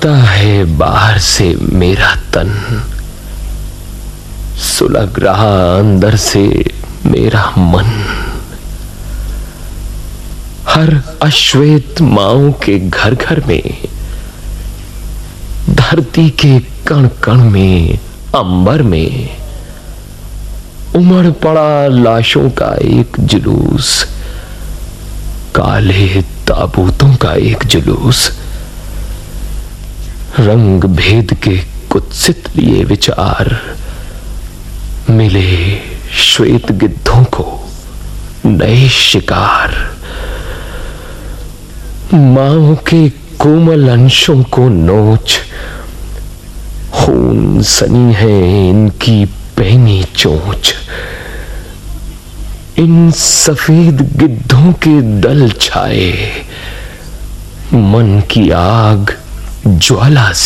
तड़पता है बाहर से मेरा तन, सुलग रहा अंदर से मेरा मन। हर अश्वेत माओं के घर घर में, धरती के कण कण में, अंबर में उमड़ पड़ा लाशों का एक जुलूस, काले ताबूतों का एक जुलूस। रंग भेद के कुत्सित लिए विचार मिले श्वेत गिद्धों को नए शिकार। मां के कोमल अंशों को नोच, खून सनी है इनकी पैनी चोंच। इन सफेद गिद्धों के दल छाए, मन की आग ज्वाला